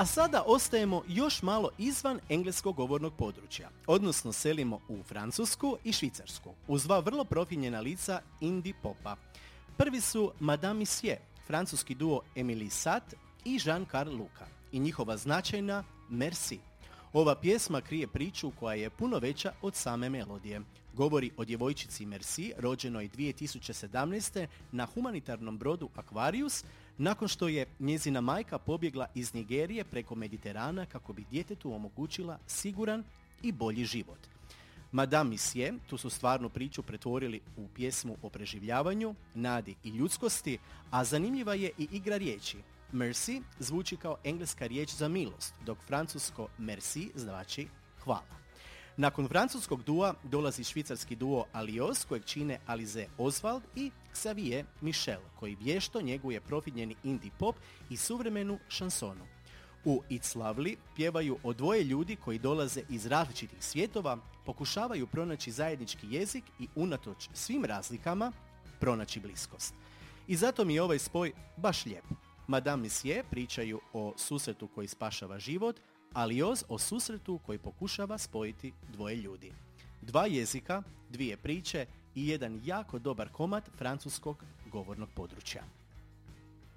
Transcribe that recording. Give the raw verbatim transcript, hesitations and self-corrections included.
A sada ostajemo još malo izvan engleskog govornog područja, odnosno selimo u Francusku i Švicarsku, uz dva vrlo profinjena lica indie popa. Prvi su Madame Monsieur, francuski duo Emily Sat i Jean-Carl Luka i njihova značajna Merci. Ova pjesma krije priču koja je puno veća od same melodije. Govori o djevojčici Merci, rođenoj dvije tisuće sedamnaeste. na humanitarnom brodu Aquarius, nakon što je njezina majka pobjegla iz Nigerije preko Mediterana kako bi djetetu omogućila siguran i bolji život. Madame Monsieur, tu su stvarnu priču pretvorili u pjesmu o preživljavanju, nadi i ljudskosti, a zanimljiva je i igra riječi. Merci zvuči kao engleska riječ za milost, dok francusko merci znači hvala. Nakon francuskog dua dolazi švicarski duo Alios, kojeg čine Alize Oswald i Xavier Michel, koji vješto njeguje profinjeni indie pop i suvremenu šansonu. U It's Lovely pjevaju o dvoje ljudi koji dolaze iz različitih svjetova, pokušavaju pronaći zajednički jezik i unatoč svim razlikama pronaći bliskost. I zato mi je ovaj spoj baš lijep. Madame Monsieur pričaju o susretu koji spašava život, Alios o susretu koji pokušava spojiti dvoje ljudi. Dva jezika, dvije priče i jedan jako dobar komad francuskog govornog područja.